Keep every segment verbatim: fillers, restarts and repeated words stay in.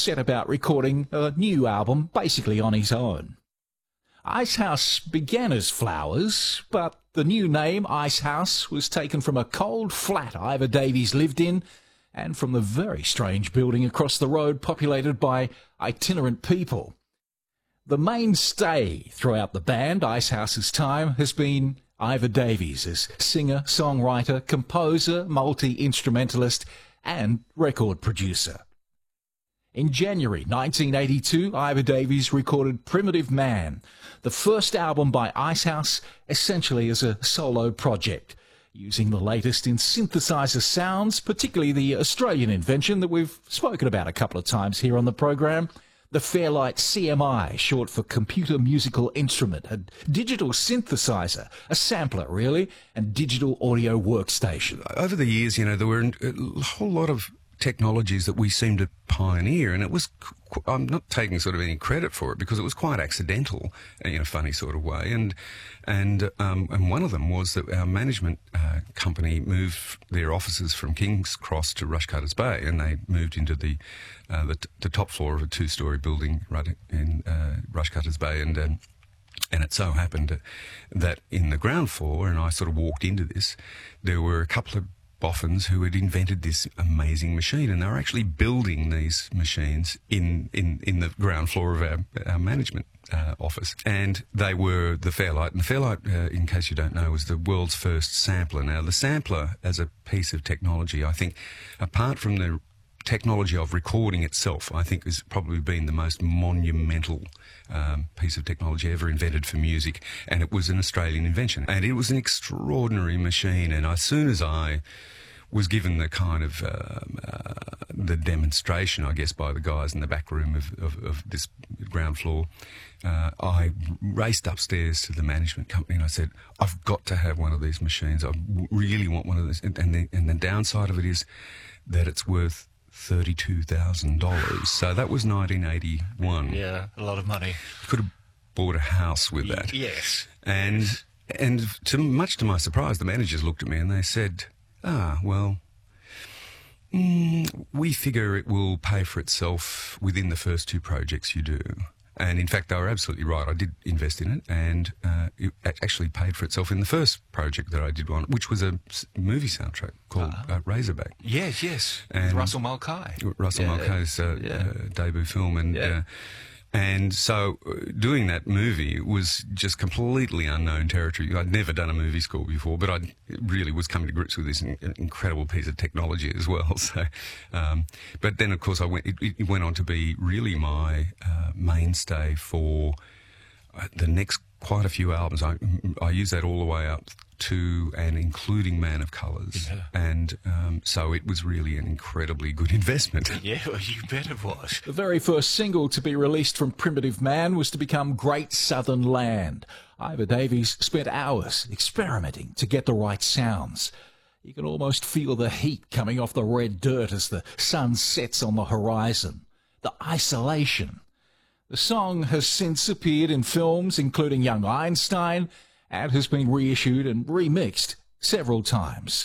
set about recording a new album basically on his own. Icehouse began as Flowers, but the new name, Icehouse, was taken from a cold flat Ivor Davies lived in and from the very strange building across the road populated by itinerant people. The mainstay throughout the band, Icehouse's time, has been Ivor Davies as singer, songwriter, composer, multi-instrumentalist and record producer. In January nineteen eighty-two, Ivor Davies recorded Primitive Man, the first album by Icehouse, essentially as a solo project, using the latest in synthesizer sounds, particularly the Australian invention that we've spoken about a couple of times here on the program, the Fairlight C M I, short for Computer Musical Instrument, a digital synthesizer, a sampler really, and digital audio workstation. Over the years, you know, there were a whole lot of technologies that we seemed to pioneer, and it was, I'm not taking sort of any credit for it because it was quite accidental in a funny sort of way, and and um, and one of them was that our management uh, company moved their offices from King's Cross to Rushcutters Bay, and they moved into the uh, the, the top floor of a two-storey building right in uh, Rushcutters Bay, and um, and it so happened that in the ground floor, and I sort of walked into this, there were a couple of boffins who had invented this amazing machine, and they were actually building these machines in, in, in the ground floor of our, our management uh, office. And they were the Fairlight. And the Fairlight, uh, in case you don't know, was the world's first sampler. Now, the sampler as a piece of technology, I think, apart from the technology of recording itself, I think has probably been the most monumental um, piece of technology ever invented for music, and it was an Australian invention, and it was an extraordinary machine. And as soon as I was given the kind of um, uh, the demonstration, I guess, by the guys in the back room of, of, of this ground floor, uh, I raced upstairs to the management company and I said, I've got to have one of these machines. I really want one of these. And, and, the, and the downside of it is that it's worth thirty-two thousand dollars. So that was nineteen eighty-one. Yeah, a lot of money. Could have bought a house with that. Yes. And and to much to my surprise, the managers looked at me and they said, ah, well, mm, we figure it will pay for itself within the first two projects you do. And in fact, they were absolutely right. I did invest in it, and uh, it actually paid for itself in the first project that I did on, which was a movie soundtrack called uh, uh, Razorback. Yes, yes. And With Russell Mulcahy. Russell yeah. Mulcahy's uh, yeah. uh, debut film. And yeah. uh, and so uh, doing that movie was just completely unknown territory. I'd never done a movie score before, but I really was coming to grips with this in, incredible piece of technology as well. So, um, but then of course I went. It, it went on to be really my uh, mainstay for uh, the next quite a few albums. I I use that all the way up to and including Man of Colours, yeah. and um, so it was really an incredibly good investment. Yeah, well, you bet it was. The very first single to be released from Primitive Man was to become Great Southern Land. Ivor Davies spent hours experimenting to get the right sounds. You can almost feel the heat coming off the red dirt as the sun sets on the horizon. The isolation. The song has since appeared in films including Young Einstein, and has been reissued and remixed several times.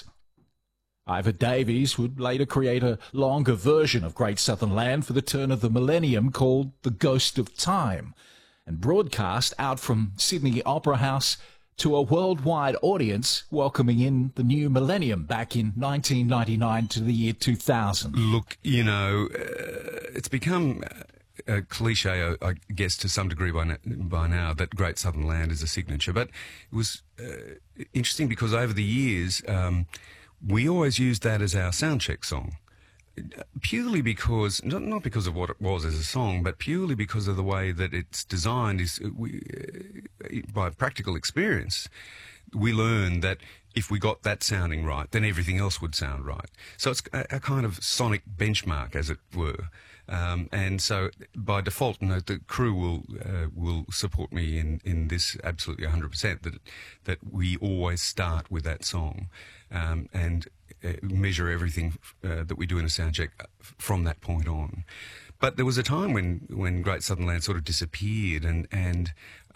Ivor Davies would later create a longer version of Great Southern Land for the turn of the millennium called The Ghost of Time, and broadcast out from Sydney Opera House to a worldwide audience welcoming in the new millennium back in nineteen ninety-nine to the year two thousand. Look, you know, uh, it's become a cliche, I guess, to some degree by now, by now, that Great Southern Land is a signature. But it was uh, interesting because over the years, um, we always used that as our soundcheck song. Purely because, not, not because of what it was as a song, but purely because of the way that it's designed. Is we, uh, by practical experience, we learned that if we got that sounding right, then everything else would sound right. So it's a, a kind of sonic benchmark, as it were. Um, and so, by default, you know, the crew will uh, will support me in, in this absolutely one hundred percent. That that we always start with that song, um, and uh, measure everything uh, that we do in a sound check from that point on. But there was a time when when Great Southern Land sort of disappeared, and and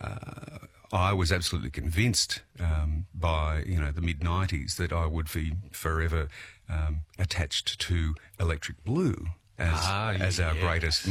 uh, I was absolutely convinced um, by you know the mid nineties that I would be forever um, attached to Electric Blue as, ah, as our yes. greatest